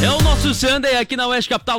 É o nosso Sunday aqui na Oeste Capital,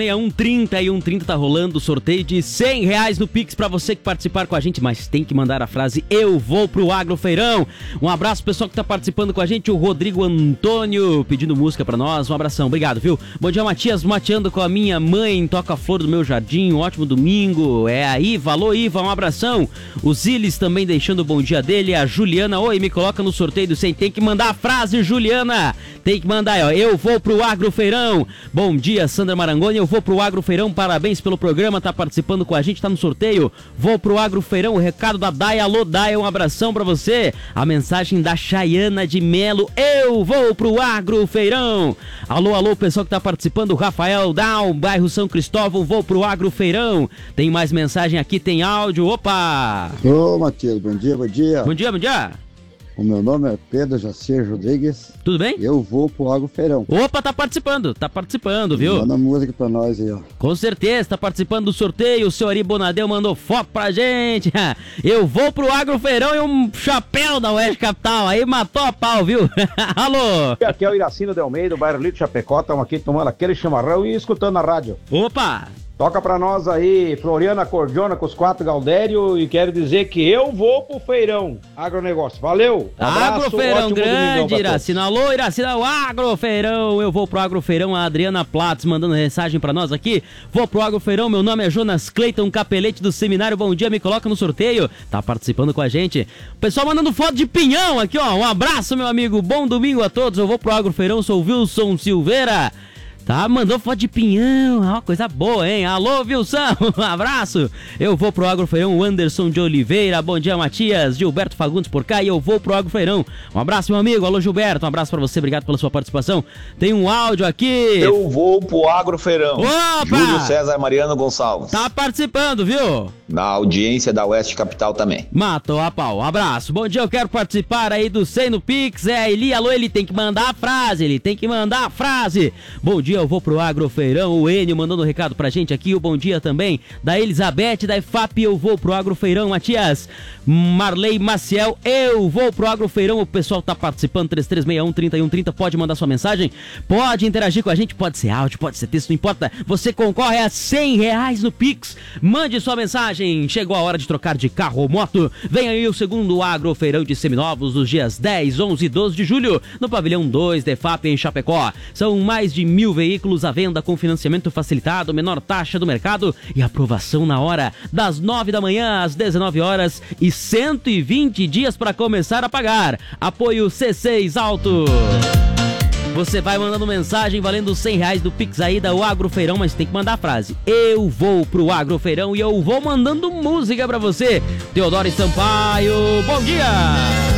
336130 e 130 tá rolando o sorteio de R$100 no Pix pra você que participar com a gente, mas tem que mandar a frase "Eu vou pro Agrofeirão". Um abraço pro pessoal que tá participando com a gente, o Rodrigo Antônio pedindo música pra nós, um abração, obrigado, viu? Bom dia, Matias, mateando com a minha mãe, toca a flor do meu jardim, um ótimo domingo, é a Iva, alô Iva, um abração. O Zilis também deixando o bom dia dele, a Juliana, oi, me coloca no sorteio do 100, tem que mandar a frase, Juliana, tem que mandar, ó, "Eu vou pro Agrofeirão". Bom dia, Sandra Marangoni, eu vou pro Agrofeirão, parabéns pelo programa, tá participando com a gente, tá no sorteio, vou pro Agrofeirão, o recado da Daya, alô Daya, um abração pra você, a mensagem da Chayana de Melo, "Eu vou pro Agrofeirão". Alô, alô, pessoal que tá participando, Rafael Dal, bairro São Cristóvão, vou pro Agrofeirão. Tem mais mensagem aqui, tem áudio, opa! Ô, Matias, bom dia, bom dia. Bom dia, bom dia. O meu nome é Pedro Jacir Rodrigues. Tudo bem? Eu vou pro Agrofeirão. Opa, tá participando, viu? Manda música pra nós aí, ó. Com certeza, tá participando do sorteio, o seu Ari Bonadeu mandou foto pra gente. Eu vou pro Agrofeirão e um chapéu da Oeste Capital, aí matou a pau, viu? Alô? Aqui é o Iracino de Almeida, do bairro Lito Chapecó, estamos aqui tomando aquele chimarrão e escutando a rádio. Opa! Toca pra nós aí, Floriana Cordiona com os 4 Galdério, e quero dizer que eu vou pro feirão, agronegócio. Valeu! Agrofeirão grande, Iracina. Alô, Iracina, o Agrofeirão. Eu vou pro Agrofeirão, a Adriana Platz mandando mensagem pra nós aqui. Vou pro Agrofeirão, meu nome é Jonas Cleiton Capelete do Seminário. Bom dia, me coloca no sorteio. Tá participando com a gente. O pessoal mandando foto de pinhão aqui, ó. Um abraço, meu amigo. Bom domingo a todos. Eu vou pro Agrofeirão, sou o Wilson Silveira. Tá, mandou foto de pinhão, ó, coisa boa, hein? Alô, Wilson, um abraço. Eu vou pro Agrofeirão, o Anderson de Oliveira. Bom dia, Matias. Gilberto Fagundes por cá e eu vou pro Agrofeirão. Um abraço, meu amigo. Alô, Gilberto, um abraço pra você, obrigado pela sua participação. Tem um áudio aqui. Eu vou pro Agrofeirão. Opa! Júlio César Mariano Gonçalves. Tá participando, viu? Na audiência da Oeste Capital também. Matou a pau, um abraço. Bom dia, eu quero participar aí do 100 no Pix. É a Eli, alô, ele tem que mandar a frase, Bom dia, eu vou pro Agrofeirão. O Enio mandando um recado pra gente aqui. O bom dia também da Elizabeth, da EFAP. Eu vou pro Agrofeirão. Matias, Marley Maciel, eu vou pro Agrofeirão. O pessoal tá participando, 3361-3130. Pode mandar sua mensagem, pode interagir com a gente, pode ser áudio, pode ser texto, não importa. Você concorre a R$100 no Pix. Mande sua mensagem. Chegou a hora de trocar de carro ou moto. Vem aí o segundo Agrofeirão de Seminovos dos dias 10, 11 e 12 de julho no Pavilhão 2 da EFAP em Chapecó. São mais de 1.000 veículos à venda com financiamento facilitado, menor taxa do mercado e aprovação na hora, das 9 da manhã às 19 horas e 120 dias para começar a pagar. Apoio C6 Auto. Você vai mandando mensagem valendo R$100 do Pix aí da Agrofeirão, mas tem que mandar a frase "Eu vou pro Agrofeirão" e eu vou mandando música pra você. Teodoro Sampaio, bom dia!